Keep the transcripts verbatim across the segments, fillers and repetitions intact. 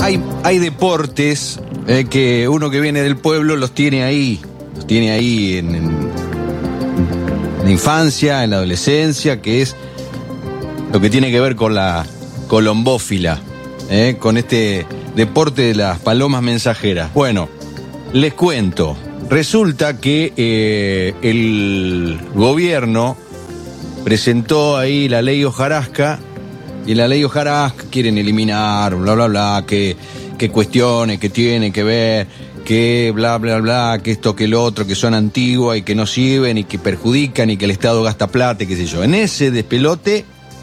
Hay, hay deportes eh, que uno que viene del pueblo los tiene ahí, los tiene ahí en, en, en la infancia, en la adolescencia, que es lo que tiene que ver con la colombófila, eh, con este deporte de las palomas mensajeras. Bueno, les cuento, resulta que eh, el gobierno presentó ahí la ley hojarasca, y en la ley hojarasca quieren eliminar, bla, bla, bla, que, que cuestiones que tienen que ver, que bla, bla, bla, que esto, que lo otro, que son antiguas y que no sirven y que perjudican y que el Estado gasta plata y qué sé yo. En ese despelote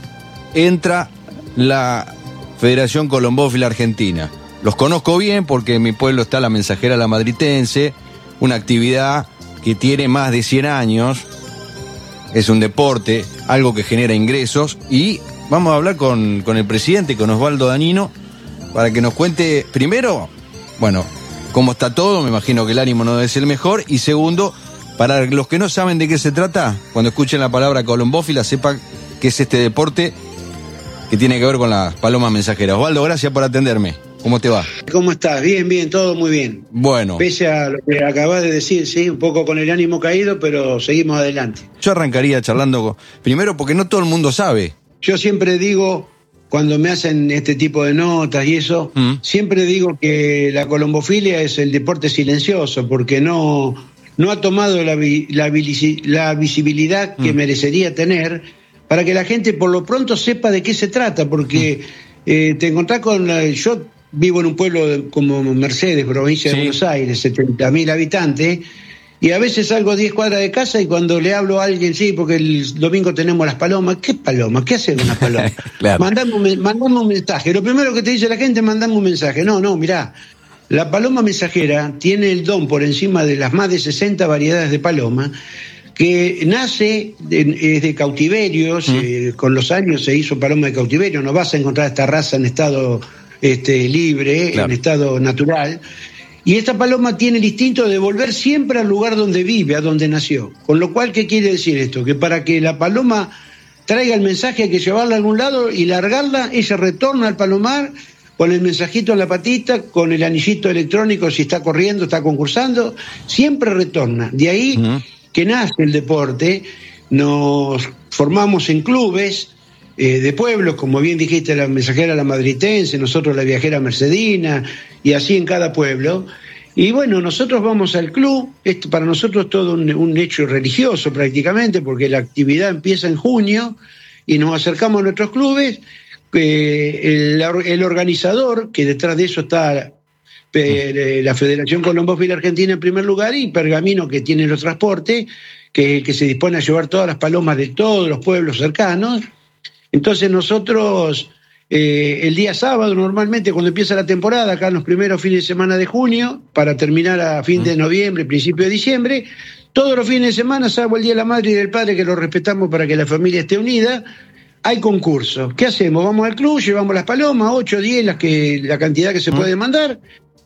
entra la Federación Colombófila Argentina. Los conozco bien porque en mi pueblo está la Mensajera La Madritense, una actividad que tiene más de cien años, es un deporte, algo que genera ingresos, y vamos a hablar con, con el presidente, con Osvaldo Danino, para que nos cuente, primero, bueno, cómo está todo, me imagino que el ánimo no debe ser el mejor, y segundo, para los que no saben de qué se trata, cuando escuchen la palabra colombófila, sepan que es este deporte que tiene que ver con las palomas mensajeras. Osvaldo, gracias por atenderme. ¿Cómo te va? ¿Cómo estás? Bien, bien, todo muy bien. Bueno. Pese a lo que acabas de decir, sí, un poco con el ánimo caído, pero seguimos adelante. Yo arrancaría charlando, con, primero porque no todo el mundo sabe. Yo siempre digo, cuando me hacen este tipo de notas y eso, mm. siempre digo que la colombofilia es el deporte silencioso, porque no, no ha tomado la, la, la visibilidad que mm. merecería tener, para que la gente por lo pronto sepa de qué se trata, porque mm. eh, te encontrás con la, yo vivo en un pueblo como Mercedes, provincia de sí. Buenos Aires, setenta mil habitantes, y a veces salgo a diez cuadras de casa y cuando le hablo a alguien, sí, porque el domingo tenemos las palomas. ¿Qué palomas? ¿Qué hacen unas palomas? Claro. Mandame, mandame un mensaje. Lo primero que te dice la gente, mandame un mensaje. No, no, mirá, la paloma mensajera tiene el don por encima de las más de sesenta variedades de paloma, que nace de, de cautiverios, mm. eh, con los años se hizo paloma de cautiverio, no vas a encontrar esta raza en estado este, libre, claro. en estado natural. Y esta paloma tiene el instinto de volver siempre al lugar donde vive, a donde nació. Con lo cual, ¿qué quiere decir esto? Que para que la paloma traiga el mensaje hay que llevarla a algún lado y largarla, ella retorna al palomar con el mensajito en la patita, con el anillito electrónico si está corriendo, está concursando, siempre retorna. De ahí uh-huh. que nace el deporte, nos formamos en clubes eh, de pueblos, como bien dijiste, la Mensajera La Madritense, nosotros la Viajera Mercedina, y así en cada pueblo. Y bueno, nosotros vamos al club, esto para nosotros es todo un, un hecho religioso prácticamente, porque la actividad empieza en junio y nos acercamos a nuestros clubes. Eh, el, el organizador, que detrás de eso está eh, la Federación Colombófila Argentina en primer lugar, y Pergamino, que tiene los transportes, que, que se dispone a llevar todas las palomas de todos los pueblos cercanos. Entonces nosotros... Eh, el día sábado, normalmente cuando empieza la temporada, acá en los primeros fines de semana de junio, para terminar a fin de noviembre, principio de diciembre, todos los fines de semana, salvo el Día de la Madre y del Padre, que lo respetamos para que la familia esté unida, hay concursos. ¿Qué hacemos? Vamos al club, llevamos las palomas, ocho, diez, las que, la cantidad que se puede mandar.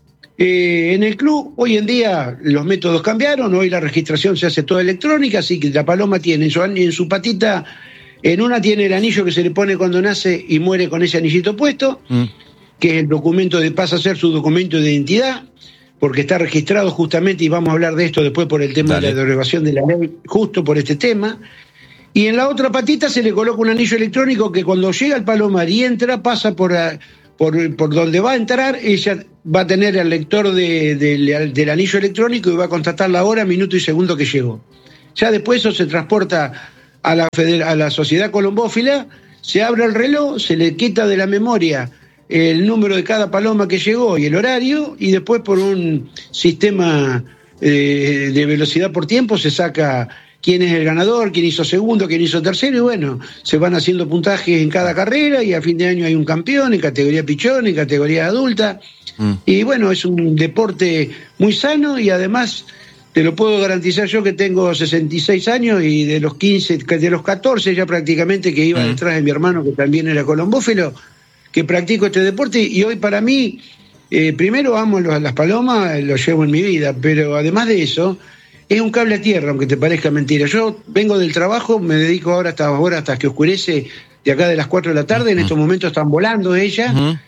Eh, en el club, hoy en día los métodos cambiaron, hoy la registración se hace toda electrónica, así que la paloma tiene en su, en su patita... En una tiene el anillo que se le pone cuando nace y muere con ese anillito puesto, mm. que es el documento de, pasa a ser su documento de identidad, porque está registrado justamente, y vamos a hablar de esto después por el tema Dale. de la derogación de la ley, justo por este tema. Y en la otra patita se le coloca un anillo electrónico que cuando llega al palomar y entra, pasa por, por, por donde va a entrar, ella va a tener el lector de, de, del anillo electrónico y va a constatar la hora, minuto y segundo que llegó. Ya después eso se transporta a la, a la sociedad colombófila, se abre el reloj, se le quita de la memoria el número de cada paloma que llegó y el horario, y después por un sistema eh, de velocidad por tiempo se saca quién es el ganador, quién hizo segundo, quién hizo tercero, y bueno, se van haciendo puntajes en cada carrera, y a fin de año hay un campeón en categoría pichón, en categoría adulta, mm. y bueno, es un deporte muy sano, y además... Te lo puedo garantizar yo, que tengo sesenta y seis años, y de los quince, de los catorce ya prácticamente, que iba uh-huh. detrás de mi hermano, que también era colombófilo, que practico este deporte, y hoy para mí, eh, primero amo los, las palomas, lo llevo en mi vida, pero además de eso, es un cable a tierra, aunque te parezca mentira. Yo vengo del trabajo, me dedico ahora hasta ahora, hasta que oscurece, de acá de las cuatro de la tarde, uh-huh. en estos momentos están volando ellas, uh-huh.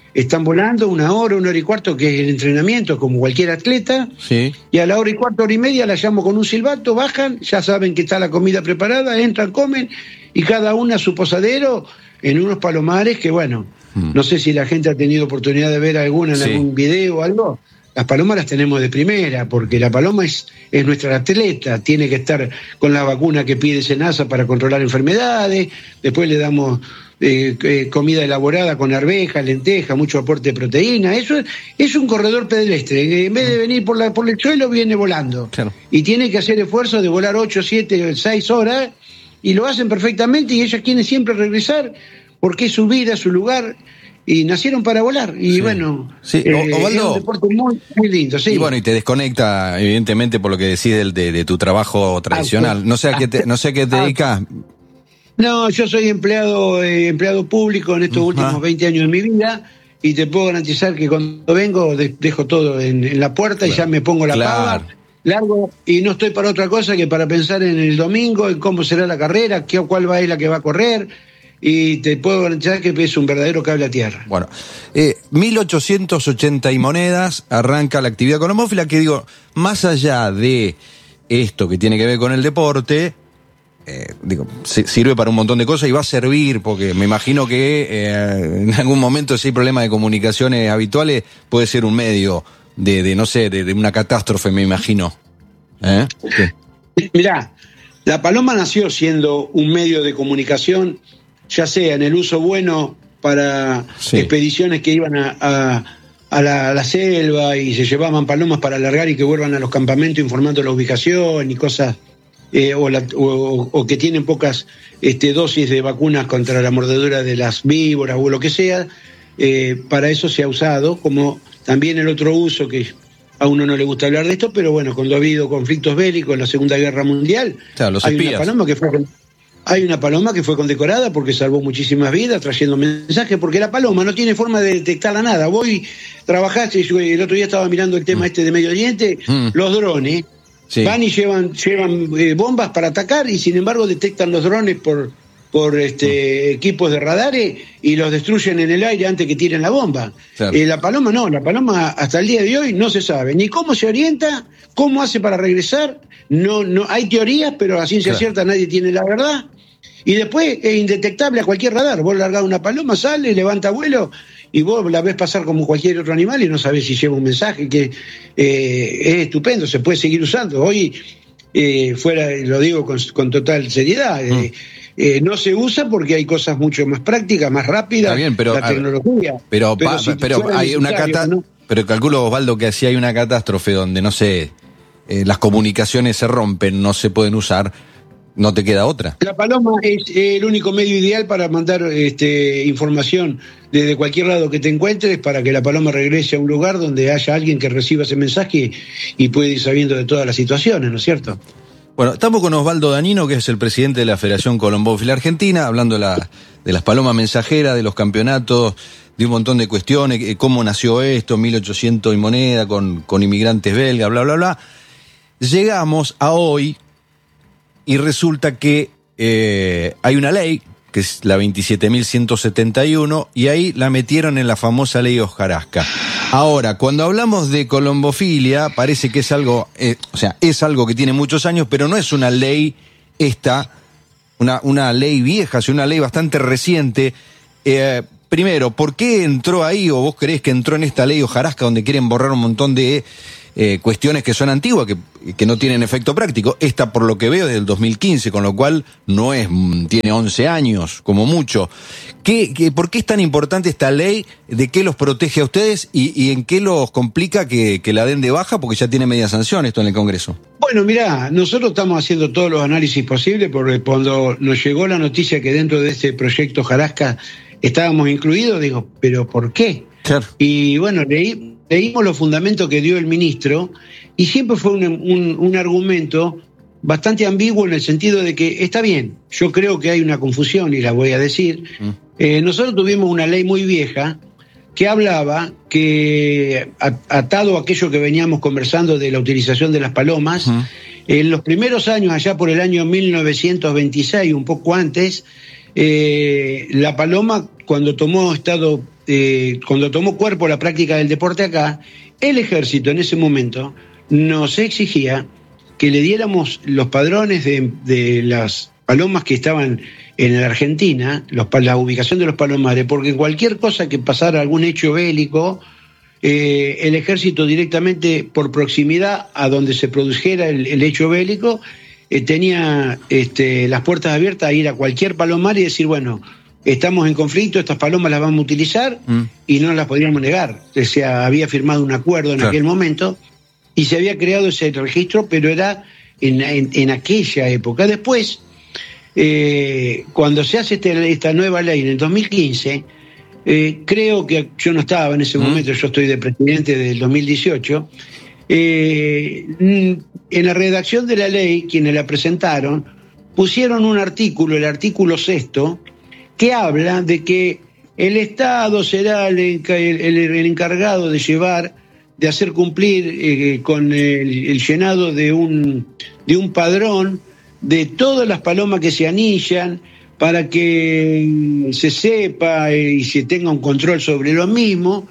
están volando una hora, una hora y cuarto, que es el entrenamiento, como cualquier atleta, sí. Y a la hora y cuarto, hora y media, la llamo con un silbato, bajan, ya saben que está la comida preparada, entran, comen, y cada una a su posadero en unos palomares que, bueno, mm. no sé si la gente ha tenido oportunidad de ver alguna en sí. algún video o algo. Las palomas las tenemos de primera, porque la paloma es, es nuestra atleta, tiene que estar con la vacuna que pide SENASA para controlar enfermedades, después le damos eh, eh, comida elaborada con arvejas, lentejas, mucho aporte de proteína. Eso es, es un corredor pedestre, en vez de venir por, la, por el suelo viene volando, claro. Y tiene que hacer esfuerzo de volar ocho, siete, seis horas, y lo hacen perfectamente, y ellas quieren siempre regresar, porque es su vida, su lugar, y nacieron para volar, y sí. bueno, sí. eh, Ovaldo, es un deporte muy, muy lindo, sí. Y bueno, y te desconecta, evidentemente, por lo que decís de, de, de tu trabajo tradicional. No sé a qué te, no sé a qué te dedicas. No, yo soy empleado eh, empleado público en estos uh-huh. últimos veinte años de mi vida, y te puedo garantizar que cuando vengo de, dejo todo en, en la puerta, claro. y ya me pongo la claro. pava, largo, y no estoy para otra cosa que para pensar en el domingo, en cómo será la carrera, qué, cuál va a ser la que va a correr. Y te puedo garantizar que es un verdadero cable a tierra. Bueno, eh, mil ochocientos ochenta y monedas arranca la actividad colomófila, que digo, más allá de esto que tiene que ver con el deporte, eh, digo, sirve para un montón de cosas y va a servir, porque me imagino que eh, en algún momento, si hay problemas de comunicaciones habituales, puede ser un medio de, de no sé, de, de una catástrofe, me imagino. ¿Eh? ¿Qué? Mirá, la paloma nació siendo un medio de comunicación, ya sea en el uso bueno para sí. expediciones que iban a, a, a, la, a la selva y se llevaban palomas para alargar y que vuelvan a los campamentos informando la ubicación y cosas, eh, o, la, o, o que tienen pocas este, dosis de vacunas contra la mordedura de las víboras o lo que sea, eh, para eso se ha usado, como también el otro uso que a uno no le gusta hablar de esto, pero bueno, cuando ha habido conflictos bélicos en la Segunda Guerra Mundial, claro, los hay espías. una paloma que fue... Hay una paloma que fue condecorada porque salvó muchísimas vidas trayendo mensajes, porque la paloma no tiene forma de detectarla nada. Vos trabajaste, el otro día estaba mirando el tema mm. este de Medio Oriente, mm. los drones sí. van y llevan, llevan eh, bombas para atacar, y sin embargo detectan los drones por, por este, mm. equipos de radares y los destruyen en el aire antes que tiren la bomba. Claro. Eh, la paloma no, la paloma hasta el día de hoy no se sabe ni cómo se orienta, cómo hace para regresar. No, no, hay teorías, pero a ciencia claro. cierta nadie tiene la verdad. Y después es indetectable a cualquier radar. Vos largás una paloma, sale, levanta vuelo, y vos la ves pasar como cualquier otro animal y no sabés si lleva un mensaje, que eh, es estupendo, se puede seguir usando. Hoy, eh, fuera, lo digo con, con total seriedad, mm. eh, eh, no se usa porque hay cosas mucho más prácticas, más rápidas, Está bien, pero, la tecnología. Pero, pero, pa, si pero hay una cata, ¿no? Pero calculo, Osvaldo, que así hay una catástrofe donde, no sé, eh, las comunicaciones se rompen, no se pueden usar, no te queda otra. La paloma es el único medio ideal para mandar este, información desde cualquier lado que te encuentres, para que la paloma regrese a un lugar donde haya alguien que reciba ese mensaje y pueda ir sabiendo de todas las situaciones, ¿no es cierto? Bueno, estamos con Osvaldo Danino, que es el presidente de la Federación Colombófila Argentina, hablando de, la, de las palomas mensajeras, de los campeonatos, de un montón de cuestiones, cómo nació esto, mil ochocientos y moneda, con, con inmigrantes belgas, bla, bla, bla. Llegamos a hoy y resulta que eh, hay una ley, que es la veintisiete mil ciento setenta y uno, y ahí la metieron en la famosa ley hojarasca. Ahora, cuando hablamos de colombofilia, parece que es algo, eh, o sea, es algo que tiene muchos años, pero no es una ley esta, una, una ley vieja, sino una ley bastante reciente. Eh, primero, ¿por qué entró ahí, o vos creés que entró en esta ley hojarasca, donde quieren borrar un montón de Eh, cuestiones que son antiguas, que, que no tienen efecto práctico? Esta, por lo que veo, es del dos mil quince, con lo cual no es, tiene once años, como mucho. ¿Qué, qué, ¿Por qué es tan importante esta ley? ¿De qué los protege a ustedes? ¿Y, y en qué los complica que, que la den de baja? Porque ya tiene media sanción esto en el Congreso. Bueno, mirá, nosotros estamos haciendo todos los análisis posibles, porque cuando nos llegó la noticia que dentro de este proyecto Hojarasca estábamos incluidos, digo, ¿pero por qué? Claro. Y bueno, leí... Leímos los fundamentos que dio el ministro y siempre fue un, un, un argumento bastante ambiguo, en el sentido de que está bien, yo creo que hay una confusión y la voy a decir. Mm. Eh, nosotros tuvimos una ley muy vieja que hablaba que, atado a aquello que veníamos conversando de la utilización de las palomas, mm. en los primeros años, allá por el año mil novecientos veintiséis, un poco antes, eh, la paloma, cuando tomó estado eh, cuando tomó cuerpo la práctica del deporte acá, el ejército en ese momento nos exigía que le diéramos los padrones de, de las palomas que estaban en la Argentina, los, la ubicación de los palomares, porque cualquier cosa que pasara, algún hecho bélico, eh, el ejército directamente por proximidad a donde se produjera el, el hecho bélico, eh, tenía este, las puertas abiertas a ir a cualquier palomar y decir, bueno, estamos en conflicto, estas palomas las vamos a utilizar mm. y no las podríamos negar. O sea, había firmado un acuerdo en claro. aquel momento y se había creado ese registro, pero era en, en, en aquella época. Después, eh, cuando se hace este, esta nueva ley en el dos mil quince, eh, creo que yo no estaba en ese mm. momento, yo estoy de presidente del dos mil dieciocho, eh, en la redacción de la ley, quienes la presentaron, pusieron un artículo, el artículo sexto, que habla de que el Estado será el, el, el encargado de llevar, de hacer cumplir eh, con el, el llenado de un, de un padrón de todas las palomas que se anillan para que se sepa eh, y se tenga un control sobre lo mismo.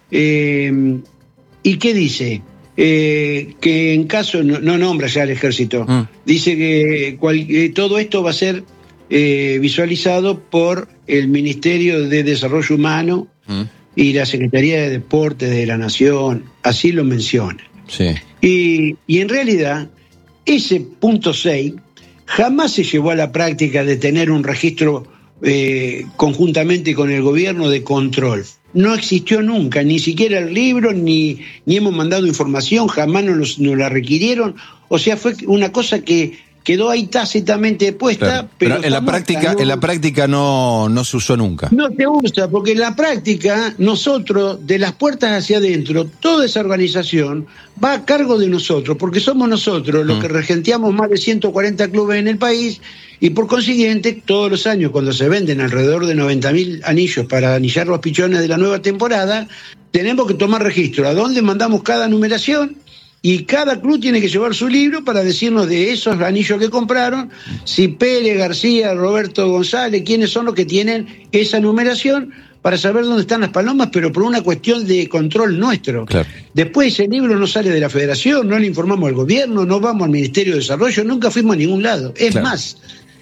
Eh, ¿Y qué dice? Eh, que en caso, no, no nombra ya al ejército, mm. dice que cual, eh, todo esto va a ser Eh, visualizado por el Ministerio de Desarrollo Humano mm. y la Secretaría de Deportes de la Nación, así lo menciona. Sí. Y, y en realidad, ese punto seis jamás se llevó a la práctica de tener un registro eh, conjuntamente con el gobierno de control. No existió nunca, ni siquiera el libro, ni, ni hemos mandado información, jamás nos, nos la requirieron. O sea, fue una cosa que quedó ahí tácitamente puesta, claro. pero, pero en la práctica, no, en la práctica no, no se usó nunca. No se usa, porque en la práctica nosotros, de las puertas hacia adentro, toda esa organización va a cargo de nosotros, porque somos nosotros los mm. que regenteamos más de ciento cuarenta clubes en el país, y por consiguiente, todos los años, cuando se venden alrededor de noventa mil anillos para anillar los pichones de la nueva temporada, tenemos que tomar registro a dónde mandamos cada numeración. Y cada club tiene que llevar su libro para decirnos de esos anillos que compraron, si Pérez, García, Roberto González, quiénes son los que tienen esa numeración, para saber dónde están las palomas, pero por una cuestión de control nuestro. Claro. Después ese libro no sale de la federación, no le informamos al gobierno, no vamos al Ministerio de Desarrollo, nunca fuimos a ningún lado. Es claro. más,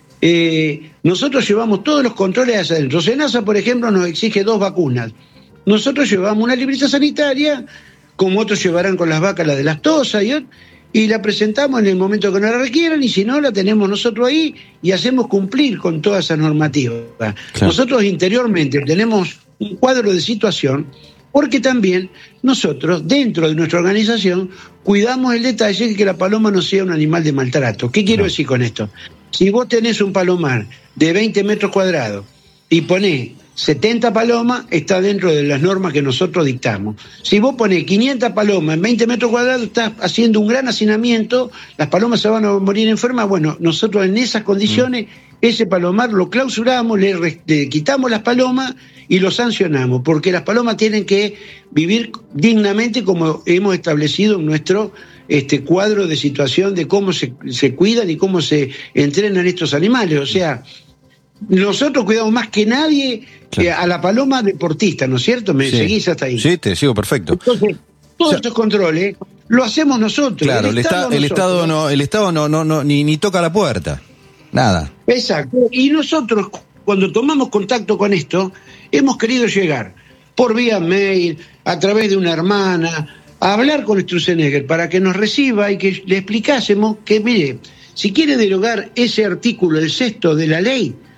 eh, nosotros llevamos todos los controles hacia adentro. SENASA, por ejemplo, nos exige dos vacunas. Nosotros llevamos una libreta sanitaria, como otros llevarán con las vacas la de las tosas, y, y la presentamos en el momento que nos la requieran, y si no, la tenemos nosotros ahí y hacemos cumplir con todas esas normativas. Claro. Nosotros interiormente tenemos un cuadro de situación, porque también nosotros, dentro de nuestra organización, cuidamos el detalle de que la paloma no sea un animal de maltrato. ¿Qué quiero decir con esto? Si vos tenés un palomar de veinte metros cuadrados y ponés setenta palomas, está dentro de las normas que nosotros dictamos. Si vos ponés quinientas palomas en veinte metros cuadrados, estás haciendo un gran hacinamiento, las palomas se van a morir enfermas. Bueno, nosotros en esas condiciones, ese palomar lo clausuramos, le, le quitamos las palomas y lo sancionamos, porque las palomas tienen que vivir dignamente como hemos establecido en nuestro este cuadro de situación de cómo se, se cuidan y cómo se entrenan estos animales. O sea, nosotros cuidamos más que nadie eh, a la paloma deportista, ¿no es cierto? ¿Me sí. seguís hasta ahí? Sí, te sigo perfecto. Entonces, todos o sea, estos controles lo hacemos nosotros. Claro, el, el, Estado, nosotros. el Estado no, el Estado no, no, no ni, ni toca la puerta. Nada. Exacto. Y nosotros, cuando tomamos contacto con esto, hemos querido llegar por vía mail, a través de una hermana, a hablar con Sturzenegger para que nos reciba y que le explicásemos que, mire, si quiere derogar ese artículo, el sexto de la ley,